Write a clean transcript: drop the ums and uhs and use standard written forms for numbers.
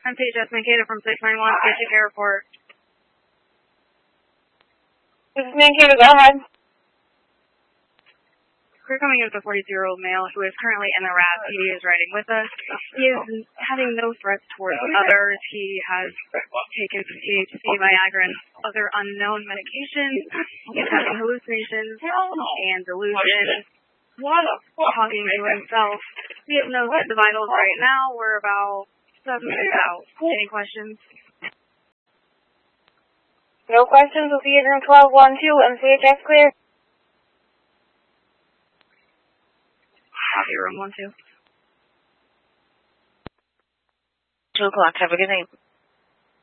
MCHS Mankato from 691, Basic Airport. This is Mankato, go ahead. We're coming in with a 42-year-old male who is currently in the RAS. He is riding with us. He is having no threats towards others. He has taken some THC, Viagra, and other unknown medications. He's having hallucinations and delusions. Talking to himself. We have no vitals right now. We're about 7 minutes out. Any questions? No questions. We'll see you in 1212. MCHS clear. Copy, room 12. 2 o'clock. Have a good night.